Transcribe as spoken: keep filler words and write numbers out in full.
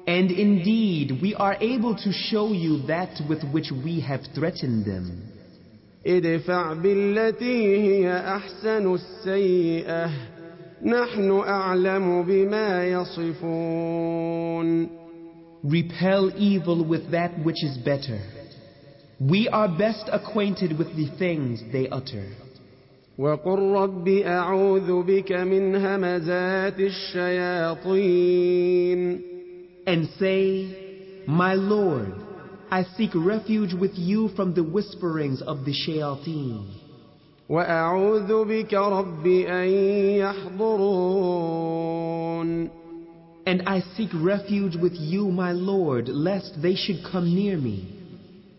And indeed, we are able to show you that with which we have threatened them. ادفع بالتي هي أحسن السيئة نحن أعلم بما يصفون. Repel evil with that which is better. We are best acquainted with the things they utter. وقل رب أعوذ بك من همزات الشياطين. And say, My Lord, I seek refuge with you from the whisperings of the shayateen. وأعوذ بك رب أن يحضرون. And I seek refuge with you, my Lord, lest they should come near me.